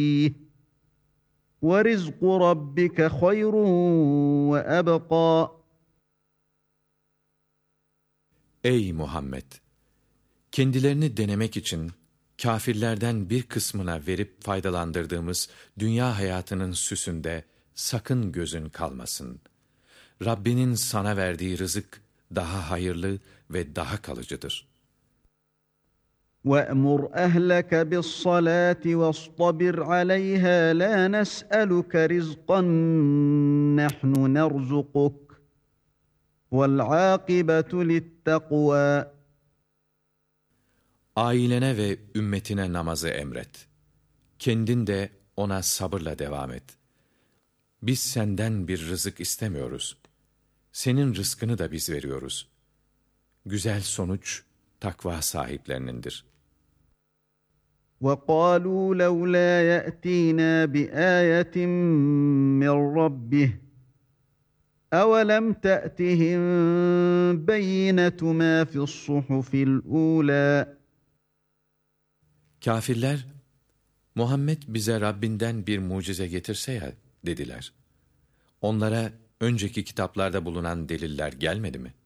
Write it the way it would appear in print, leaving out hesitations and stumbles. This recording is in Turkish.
وَرِزْقُ رَبِّكَ خَيْرٌ وَأَبْقَى. Ey Muhammed! Kendilerini denemek için kâfirlerden bir kısmına verip faydalandırdığımız dünya hayatının süsünde sakın gözün kalmasın. Rabbinin sana verdiği rızık daha hayırlı ve daha kalıcıdır. وَأْمُرْ أَهْلَكَ بِالصَّلَاةِ وَاصْطَبِرْ عَلَيْهَا لَا نَسْأَلُكَ رِزْقًا نَحْنُ نَرْزُقُكَ وَالْعَاقِبَةُ لِلتَّقْوَى. Ailene ve ümmetine namazı emret. Kendin de ona sabırla devam et. Biz senden bir rızık istemiyoruz. Senin rızkını da biz veriyoruz. Güzel sonuç takva sahiplerinindir. وَقَالُوا لَوْلَا يَأْتِينَا بِآيَةٍ مِّن رَّبِّهِ أَوَلَمْ تَأْتِهِم بَيِّنَةُ مَا فِي الصُّحُفِ الْأُولَى. Kâfirler, Muhammed bize Rabbinden bir mucize getirse ya dediler. Onlara önceki kitaplarda bulunan deliller gelmedi mi?